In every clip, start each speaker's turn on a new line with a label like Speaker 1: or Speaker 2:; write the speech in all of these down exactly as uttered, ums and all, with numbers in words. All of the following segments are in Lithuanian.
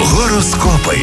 Speaker 1: Horoskopai.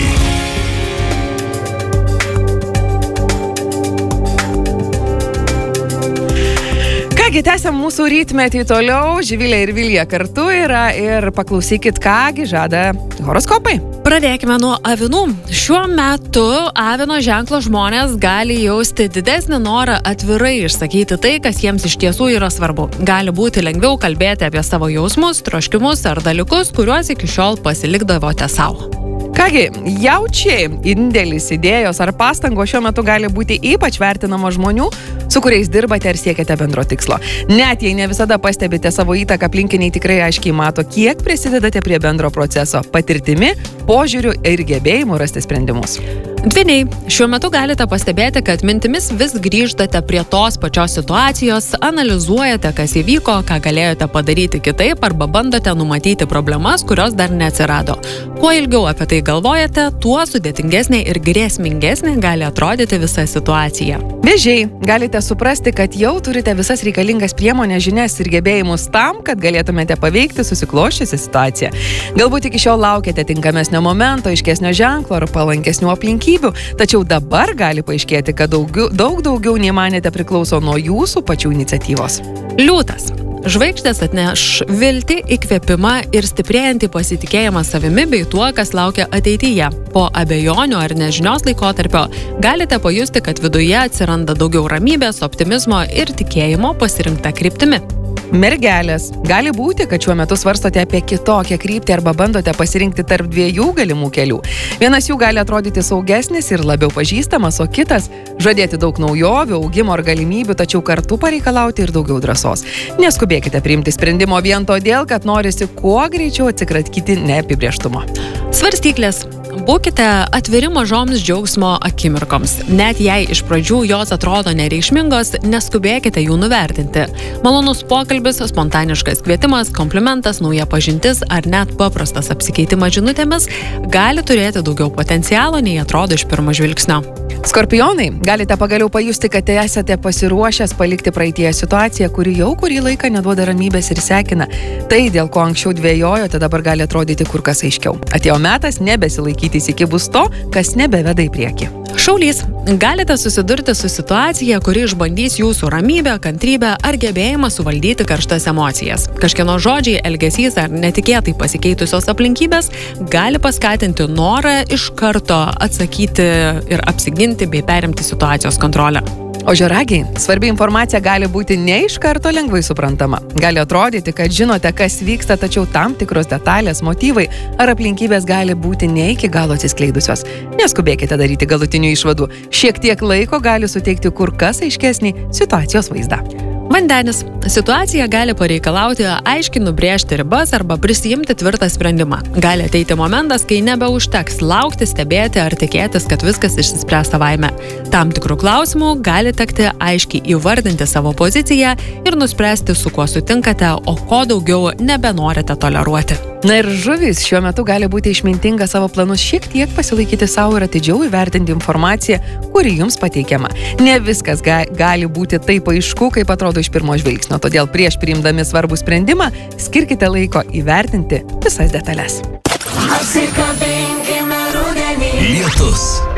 Speaker 2: Kągi, tęsiam mūsų rytmetį toliau. Živilė ir Vilija kartu yra ir paklausykit, kągi žada horoskopai.
Speaker 3: Pradėkime nuo avinų. Šiuo metu avino ženklo žmonės gali jausti didesnį norą atvirai išsakyti tai, kas jiems iš tiesų yra svarbu. Gali būti lengviau kalbėti apie savo jausmus, troškimus ar dalykus, kuriuos iki šiol pasilikdavote savo.
Speaker 2: Kągi, jaučiai, indėlis, idėjos ar pastangos šiuo metu gali būti ypač vertinama žmonių, su kuriais dirbate ar siekiate bendro tikslo. Net jei ne visada pastebite savo įtaką, aplinkiniai tikrai aiškiai mato, kiek prisidedate prie bendro proceso patirtimi, požiūriu ir gebėjimu rasti sprendimus.
Speaker 3: Dvyniai, šiuo metu galite pastebėti, kad mintimis vis grįžtate prie tos pačios situacijos, analizuojate, kas įvyko, ką galėjote padaryti kitaip arba bandote numatyti problemas, kurios dar neatsirado. Kuo ilgiau apie tai galvojate, tuo sudėtingesnė ir grėsmingesnė gali atrodyti visa situacija.
Speaker 2: Vėžiai, galite suprasti, kad jau turite visas reikalingas priemonės, žinias ir gebėjimus tam, kad galėtumėte paveikti susikloščiusią situaciją. Galbūt iki šiol laukėte tinkamesnio momento, aiškesnio ženklo ar palankesnių aplinkybių, tačiau dabar gali paaiškėti, kad daugiau, daug daugiau nei manėte priklauso nuo jūsų pačių iniciatyvos.
Speaker 3: Liūtas. Žvaigždės atneš viltį, įkvėpimą ir stiprėjantį pasitikėjimą savimi bei tuo, kas laukia ateityje. Po abejonių ar nežinios laikotarpio galite pajusti, kad viduje atsiranda daugiau ramybės, optimizmo ir tikėjimo pasirinkta kryptimi.
Speaker 2: Mergelės. Gali būti, kad šiuo metu svarstote apie kitokią kryptį arba bandote pasirinkti tarp dviejų galimų kelių. Vienas jų gali atrodyti saugesnis ir labiau pažįstamas, o kitas žadėti daug naujovių, augimo ar galimybių, tačiau kartu pareikalauti ir daugiau drąsos. Neskubėkite priimti sprendimo vien todėl, kad norisi kuo greičiau atsikratyti neapibrėžtumo.
Speaker 3: Svarstyklės. Būkite atviri mažoms džiaugsmo akimirkoms. Net jei iš pradžių jos atrodo nereikšmingos, neskubėkite jų nuvertinti. Malonus pokalbis, spontaniškas kvietimas, komplimentas, nauja pažintis ar net paprastas apsikeitimas žinutėmis gali turėti daugiau potencialo, nei atrodo iš pirmo žvilgsnio.
Speaker 2: Skorpionai, galite pagaliau pajusti, kad esate pasiruošęs palikti praeityje situaciją, kuri jau kurį laiką neduoda ramybės ir sekina. Tai, dėl ko anksčiau dvejojote, dabar gali atrodyti kur kas aiškiau. Atėjo metas nebesilaikyti įsikibus to, kas nebeveda į priekį.
Speaker 3: Šaulys, galite susidurti su situacija, kuri išbandys jūsų ramybę, kantrybę ar gebėjimą suvaldyti karštas emocijas. Kažkieno žodžiai, elgesys ar netikėtai pasikeitusios aplinkybės gali paskatinti norą iš karto atsakyti ir apsiginti bei perimti situacijos kontrolę.
Speaker 2: Ožiaragiai, svarbi informacija gali būti ne iš karto lengvai suprantama. Gali atrodyti, kad žinote, kas vyksta, tačiau tam tikros detalės, motyvai ar aplinkybės gali būti ne iki galo atsiskleidusios. Neskubėkite daryti galutinių išvadų. Šiek tiek laiko gali suteikti kur kas aiškesnį situacijos vaizdą.
Speaker 3: Vandenis. Situacija gali pareikalauti aiškiai nubrėžti ribas arba prisijimti tvirtą sprendimą. Gali ateiti momentas, kai nebeužteks laukti, stebėti ar tikėtis, kad viskas išsispręs savaime. Tam tikrų klausimų gali tekti aiškiai įvardinti savo poziciją ir nuspręsti, su kuo sutinkate, o ko daugiau nebenorite toleruoti.
Speaker 2: Na ir žuvis, šiuo metu gali būti išmintinga savo planus šiek tiek pasilaikyti savo ir atidžiau įvertinti informaciją, kuri jums pateikiama. Ne viskas ga, gali būti taip aišku, kaip atrodo iš pirmo žvilgsnio, todėl prieš priimdami svarbų sprendimą skirkite laiko įvertinti visas detalės.
Speaker 1: Lietus.